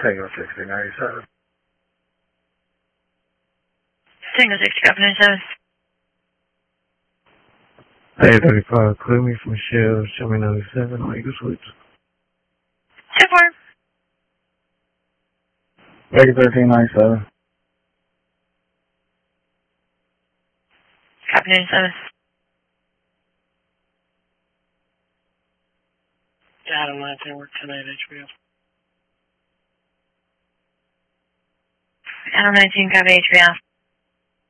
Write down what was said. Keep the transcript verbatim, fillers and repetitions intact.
Tango sixty ninety-seven. Tango sixty, copy ninety-seven. Hey, thirty-five, clear me from Shell, show me ninety-seven, on Eagle Switch. Two four. Vegas thirteen ninety-seven. Copy ninety-seven. Adam nineteen, we're ten eight H B F. Adam nineteen, copy H B F.